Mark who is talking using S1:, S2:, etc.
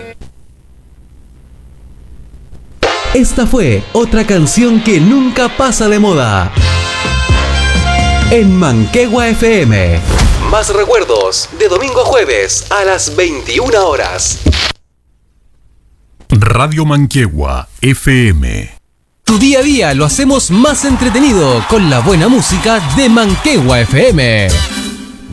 S1: Esta fue otra canción que nunca pasa de moda. En Manquehue FM. Más recuerdos de domingo a jueves a las 21 horas.
S2: Radio Manquehue FM.
S1: Tu día a día lo hacemos más entretenido con la buena música de Manquehue FM.